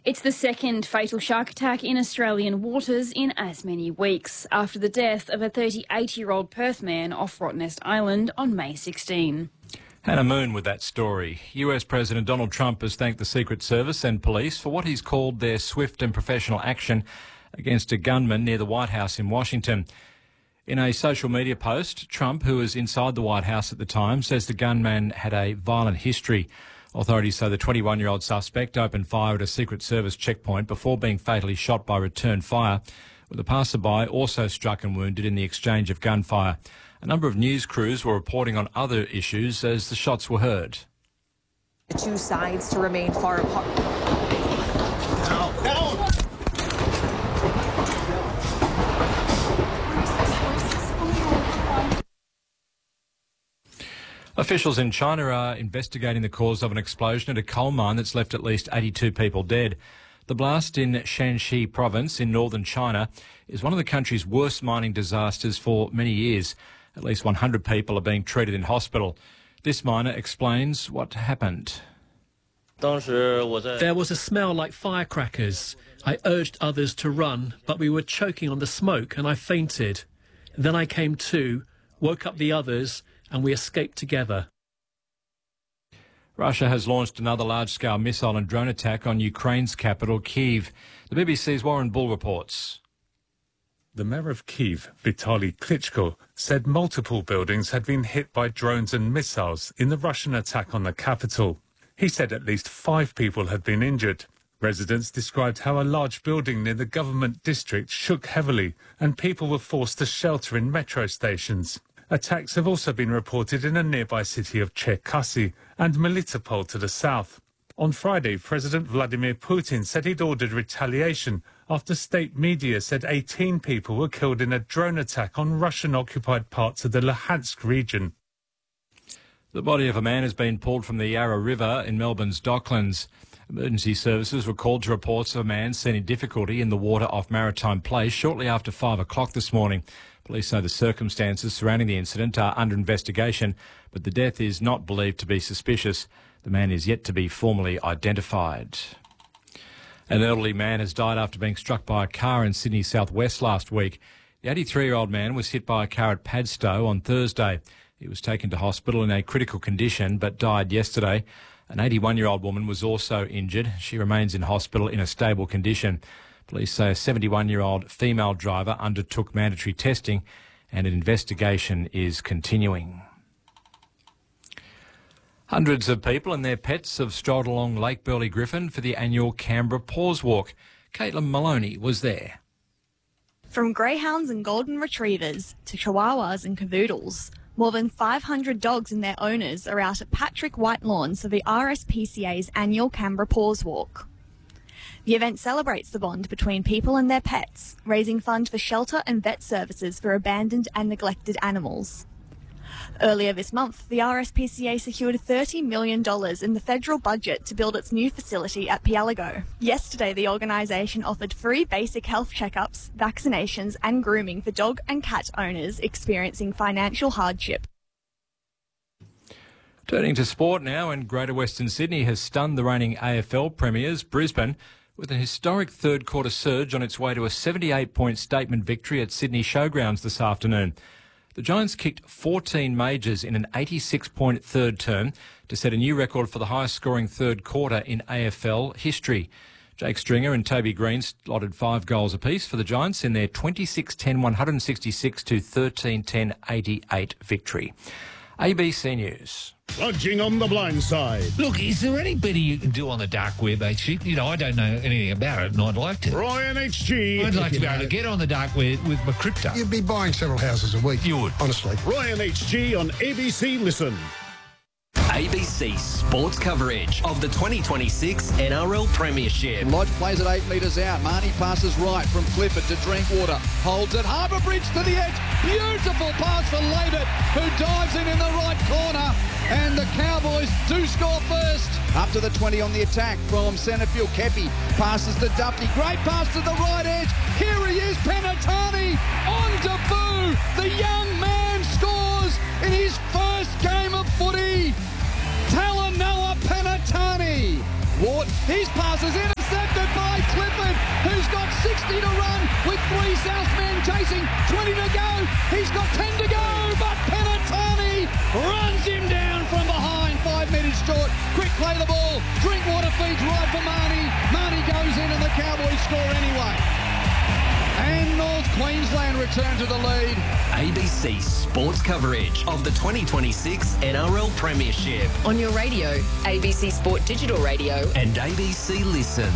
It's the second fatal shark attack in Australian waters in as many weeks, after the death of a 38-year-old Perth man off Rottnest Island on May 16. Hannah Moon with that story. US President Donald Trump has thanked the Secret Service and police for what he's called their swift and professional action against a gunman near the White House in Washington. In a social media post, Trump, who was inside the White House at the time, says the gunman had a violent history. Authorities say the 21-year-old suspect opened fire at a Secret Service checkpoint before being fatally shot by return fire, with a passerby also struck and wounded in the exchange of gunfire. A number of news crews were reporting on other issues as the shots were heard. The two sides to remain far apart. Officials in China are investigating the cause of an explosion at a coal mine that's left at least 82 people dead. The blast in Shanxi province in northern China is one of the country's worst mining disasters for many years. At least 100 people are being treated in hospital. This miner explains what happened. There was a smell like firecrackers. I urged others to run, but we were choking on the smoke and I fainted. Then I came to, woke up the others, and we escaped together. Russia has launched another large-scale missile and drone attack on Ukraine's capital, Kyiv. The BBC's Warren Bull reports. The mayor of Kyiv, Vitaly Klitschko, said multiple buildings had been hit by drones and missiles in the Russian attack on the capital. He said at least 5 people had been injured. Residents described how a large building near the government district shook heavily and people were forced to shelter in metro stations. Attacks have also been reported in a nearby city of Cherkasy and Melitopol to the south. On Friday, President Vladimir Putin said he'd ordered retaliation after state media said 18 people were killed in a drone attack on Russian-occupied parts of the Luhansk region. The body of a man has been pulled from the Yarra River in Melbourne's Docklands. Emergency services were called to reports of a man seen in difficulty in the water off Maritime Place shortly after 5 o'clock this morning. Police say the circumstances surrounding the incident are under investigation, but the death is not believed to be suspicious. The man is yet to be formally identified. An elderly man has died after being struck by a car in Sydney southwest last week. The 83-year-old man was hit by a car at Padstow on Thursday. He was taken to hospital in a critical condition but died yesterday. An 81-year-old woman was also injured. She remains in hospital in a stable condition. Police say a 71-year-old female driver undertook mandatory testing and an investigation is continuing. Hundreds of people and their pets have strolled along Lake Burley Griffin for the annual Canberra Paws Walk. Caitlin Maloney was there. From greyhounds and golden retrievers to chihuahuas and cavoodles, more than 500 dogs and their owners are out at Patrick White Lawns for the RSPCA's annual Canberra Paws Walk. The event celebrates the bond between people and their pets, raising funds for shelter and vet services for abandoned and neglected animals. Earlier this month, the RSPCA secured $30 million in the federal budget to build its new facility at Pielago. Yesterday, the organisation offered free basic health checkups, vaccinations and grooming for dog and cat owners experiencing financial hardship. Turning to sport now, and Greater Western Sydney has stunned the reigning AFL premiers, Brisbane, with an historic third-quarter surge on its way to a 78-point statement victory at Sydney Showgrounds this afternoon. The Giants kicked 14 majors in an 86-point third term to set a new record for the highest-scoring third quarter in AFL history. Jake Stringer and Toby Green slotted 5 goals apiece for the Giants in their 26-10 166 to 13-10 88 victory. ABC News. Plunging on the blind side. Look, is there any better you can do on the dark web, actually? You know, I don't know anything about it, and I'd like to. Ryan HG. I'd like to be able to get on the dark web with my crypto. You'd be buying several houses a week. You would. Honestly. Ryan HG on ABC Listen. ABC sports coverage of the 2026 NRL Premiership. Lodge plays it 8 metres out. Marnie passes right from Clifford to Drinkwater. Holds it. Harbour Bridge to the edge. Beautiful pass for Labert, who dives in the right corner. And the Cowboys do score first. Up to the 20 on the attack from centrefield. Kepi passes to Duffy. Great pass to the right edge. Here he is, Penatani on debut. The young man scores in his first game of footy. Talanoa Penatani. Ward, his pass is intercepted by Clifford, who's got 60 to run with 3 Southmen chasing, 20 to go. He's got 10 to go, but Penatani runs him down from behind, 5 metres short. Quick play the ball. Drinkwater feeds right for Marnie. Marnie goes in and the Cowboys score anyway. And North Queensland return to the lead. ABC Sports coverage of the 2026 NRL Premiership. On your radio, ABC Sport Digital Radio. And ABC Listen.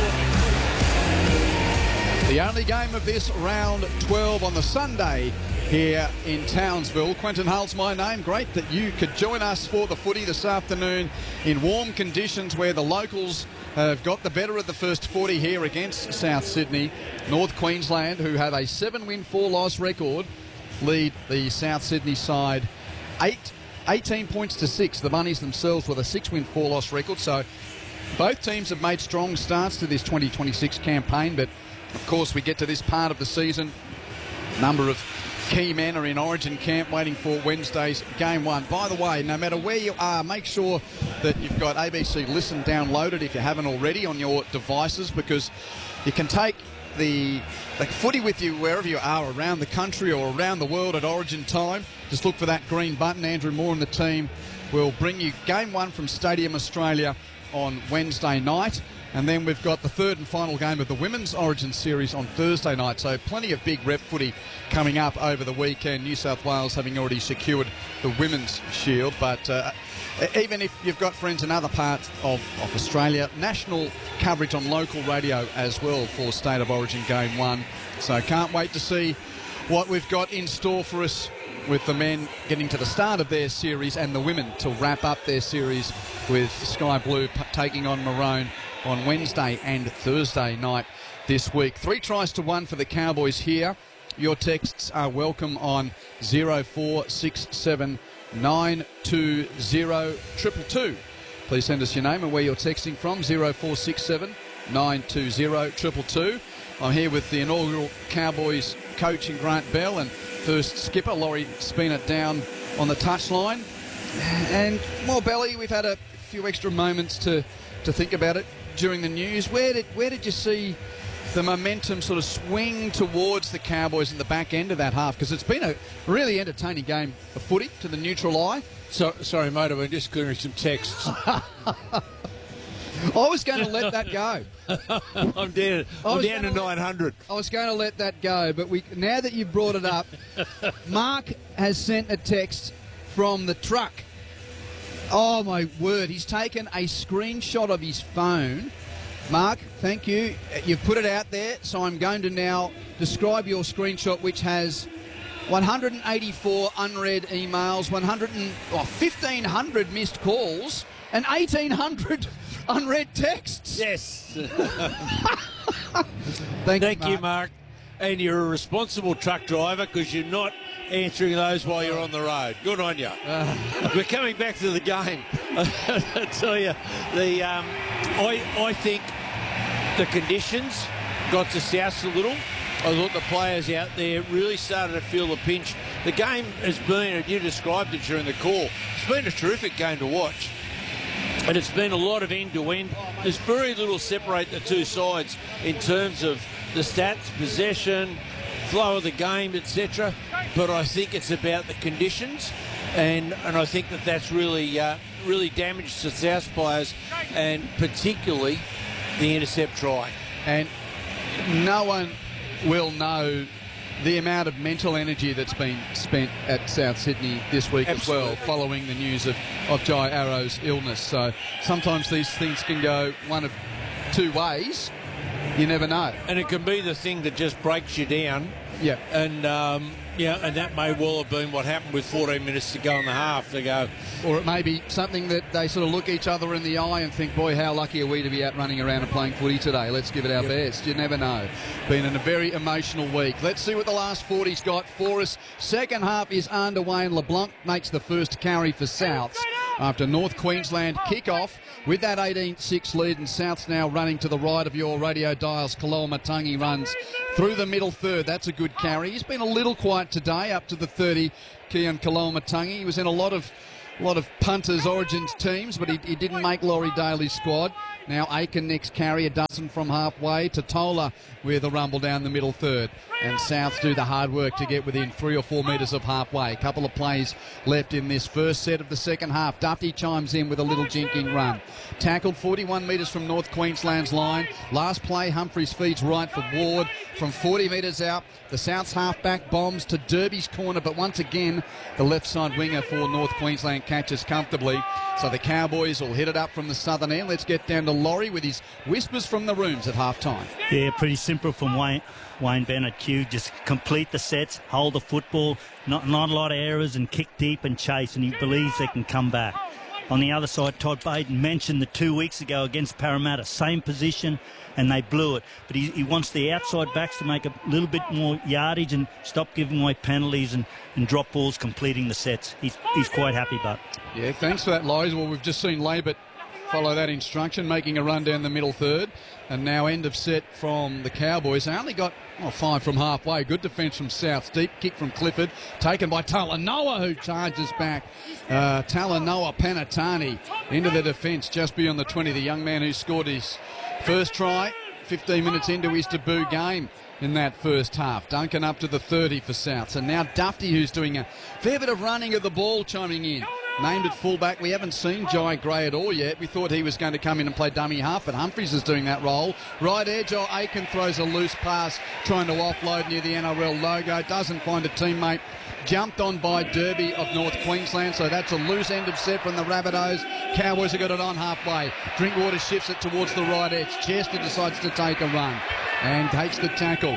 The only game of this round 12 on the Sunday here in Townsville. Quentin Hull's my name. Great that you could join us for the footy this afternoon in warm conditions where the locals have got the better of the first 40 here against South Sydney. North Queensland, who have a 7-win, 4-loss record, lead the South Sydney side 18 points to 6. The Bunnies themselves with a 6-win, 4-loss record. So both teams have made strong starts to this 2026 campaign, but of course we get to this part of the season. A number of key men are in Origin camp waiting for Wednesday's game 1. By the way, no matter where you are, make sure that you've got ABC Listen downloaded if you haven't already on your devices, because you can take the footy with you wherever you are around the country or around the world at Origin time. Just look for that green button. Andrew Moore and the team will bring you game 1 from Stadium Australia on Wednesday night. And then we've got the third and final game of the Women's Origin Series on Thursday night. So plenty of big rep footy coming up over the weekend. New South Wales having already secured the Women's Shield. But even if you've got friends in other parts of Australia, national coverage on local radio as well for State of Origin Game 1. So can't wait to see what we've got in store for us with the men getting to the start of their series and the women to wrap up their series with Sky Blue taking on Maroon on Wednesday and Thursday night this week. 3 tries to 1 for the Cowboys here. Your texts are welcome on 0467 920 222. Please send us your name and where you're texting from, 0467 920 222. I'm here with the inaugural Cowboys coach in Grant Bell and first skipper Laurie Spina down on the touchline. And more Belly, we've had a few extra moments to think about it during the news. Where did you see the momentum sort of swing towards the Cowboys in the back end of that half? Because it's been a really entertaining game of footy to the neutral eye. Sorry, mate, I've been just clearing some texts. I was going to let that go. I'm down to 900. I was going to let that go, but now that you've brought it up, Mark has sent a text from the truck. Oh, my word. He's taken a screenshot of his phone. Mark, thank you. You've put it out there, so I'm going to now describe your screenshot, which has 184 unread emails, 1,500 missed calls, and 1,800 unread texts. Yes. Thank you, Mark. And you're a responsible truck driver because you're not answering those while you're on the road. Good on you. We're coming back to the game. I tell you, I think the conditions got to South a little. I thought the players out there really started to feel the pinch. The game has been, you described it during the call, it's been a terrific game to watch. And it's been a lot of end-to-end. There's very little separate the two sides in terms of the stats, possession, flow of the game, etc. But I think it's about the conditions, and I think that's really really damaged the South players, and particularly the intercept try. And no one will know the amount of mental energy that's been spent at South Sydney this week as well, following the news of Jai Arrow's illness. So sometimes these things can go one of two ways. You never know. And it can be the thing that just breaks you down. Yeah. And and that may well have been what happened with 14 minutes to go in the half. They go, or it may be something that they sort of look each other in the eye and think, boy, how lucky are we to be out running around and playing footy today. Let's give it our best. You never know. Been in a very emotional week. Let's see what the last 40's got for us. Second half is underway and LeBlanc makes the first carry for Souths after North Queensland kick off with that 18-6 lead, and Souths now running to the right of your radio dials. Kaloa-Matangi runs through the middle third. That's a good carry. He's been a little quiet today, up to the 30, Kian Kaloa-Matangi. He was in a lot of a lot of punters, Origins teams, but he didn't make Laurie Daly's squad. Now Aiken next carry, a dozen from halfway. Totola with a rumble down the middle third. And Souths do the hard work to get within 3 or 4 metres of halfway. A couple of plays left in this first set of the second half. Duffy chimes in with a little jinking run. Tackled 41 metres from North Queensland's line. Last play, Humphries feeds right for Ward. From 40 metres out, the Souths halfback bombs to Derby's corner, but once again, the left side winger for North Queensland catches comfortably. So the Cowboys will hit it up from the southern end. Let's get down to Laurie with his whispers from the rooms at half-time. Yeah, pretty simple from Wayne Bennett. Q, just complete the sets, hold the football, not a lot of errors, and kick deep and chase, and he believes they can come back. On the other side, Todd Baden mentioned the 2 weeks ago against Parramatta, same position, and they blew it. But he wants the outside backs to make a little bit more yardage and stop giving away penalties and drop balls, completing the sets. He's quite happy, but... Yeah, thanks for that, Laurie. Well, we've just seen Labert follow that instruction, making a run down the middle third. And now end of set from the Cowboys. They only got 5 from halfway. Good defence from South. Deep kick from Clifford. Taken by Talanoa, who charges back. Talanoa Panatani into the defence just beyond the 20. The young man who scored his first try 15 minutes into his debut game in that first half. Duncan up to the 30 for South. And now Duffy, who's doing a fair bit of running of the ball, chiming in. Named at fullback. We haven't seen Jai Gray at all yet. We thought he was going to come in and play dummy half, but Humphries is doing that role. Right edge, Aiken throws a loose pass, trying to offload near the NRL logo. Doesn't find a teammate. Jumped on by Derby of North Queensland, so that's a loose end of set from the Rabbitohs. Cowboys have got it on halfway. Drinkwater shifts it towards the right edge. Chester decides to take a run and takes the tackle.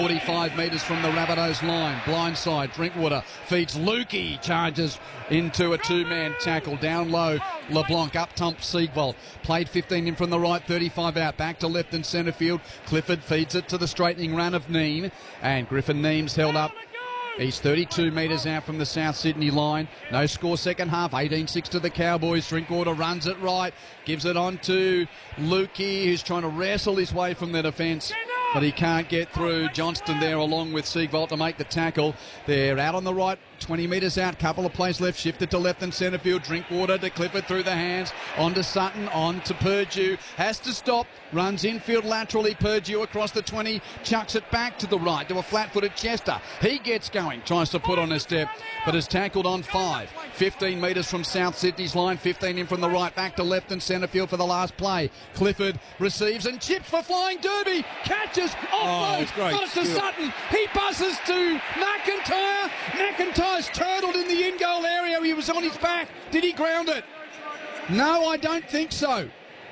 45 metres from the Rabbitohs line. Blindside, Drinkwater feeds Lukey. Charges into a two-man tackle. Down low, LeBlanc up tump Siegwald. Played 15 in from the right, 35 out. Back to left and centre field. Clifford feeds it to the straightening run of Neem. And Griffin Neem's held up. He's 32 metres out from the South Sydney line. No score second half. 18-6 to the Cowboys. Drinkwater runs it right. Gives it on to Lukey, who's trying to wrestle his way from the defence. But he can't get through. Johnston there along with Siegwald to make the tackle. They're out on the right, 20 metres out. Couple of plays left. Shifted to left and centre field. Drinkwater to Clifford through the hands. On to Sutton. On to Purdue. Has to stop. Runs infield laterally. Purdue across the 20. Chucks it back to the right to a flat-footed Chester. He gets going. Tries to put on a step. But is tackled on 5. 15 metres from South Sydney's line. 15 in from the right. Back to left and centre field for the last play. Clifford receives and chips for Flying Derby. Catches. Offload. Got it to Sutton. He passes to McIntyre. McIntyre's turtled in the in-goal area. He was on his back. Did he ground it? No, I don't think so.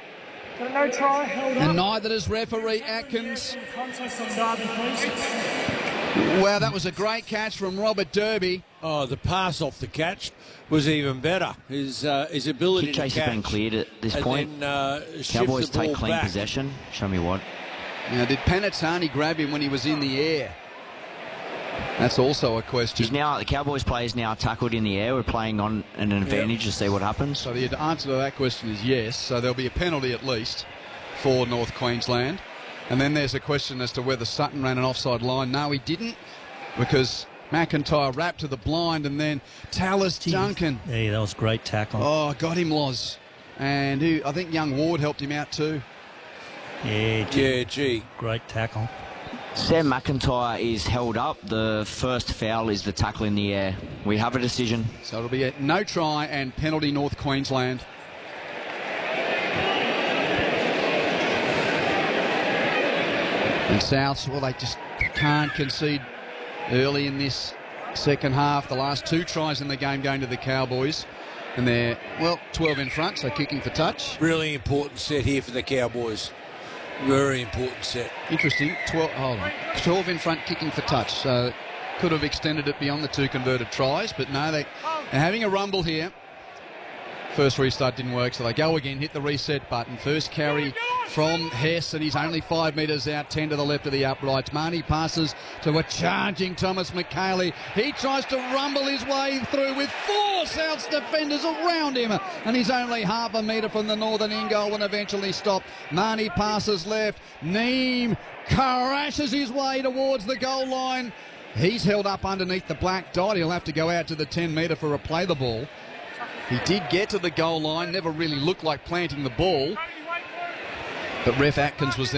No try, held up. And neither does referee Atkins. Wow, that was a great catch from Robert Derby. Oh, the pass off the catch was even better. His ability to catch. Kick chase has been cleared at this point. Cowboys take clean possession. Show me what. Now, did Panatani grab him when he was in the air? That's also a question. The Cowboys player's now tackled in the air. We're playing on an advantage to see what happens. So the answer to that question is yes. So there'll be a penalty at least for North Queensland. And then there's a question as to whether Sutton ran an offside line. No, he didn't, because McIntyre wrapped to the blind, and then Tallis Duncan. Yeah, that was a great tackle. Oh, got him, Loz. And I think young Ward helped him out too. Yeah, gee. Great tackle. Sam McIntyre is held up. The first foul is the tackle in the air. We have a decision. So it'll be a no try and penalty North Queensland. And Souths, well, they just can't concede early in this second half. The last 2 tries in the game going to the Cowboys. And they're, 12 in front, so kicking for touch. Really important set here for the Cowboys. Very important set. Interesting. 12 in front, kicking for touch. So could have extended it beyond the 2 converted tries, but no, they're having a rumble here. First restart didn't work, so they go again, hit the reset button. First carry from Hess, and he's only 5 metres out, 10 to the left of the uprights. Marnie passes to a charging Thomas McHaley. He tries to rumble his way through with 4 Souths defenders around him, and he's only half a metre from the northern end goal and eventually stopped. Marnie passes left. Neem crashes his way towards the goal line. He's held up underneath the black dot. He'll have to go out to the 10 metre for a play the ball. He did get to the goal line, never really looked like planting the ball. But Ref Atkins was there.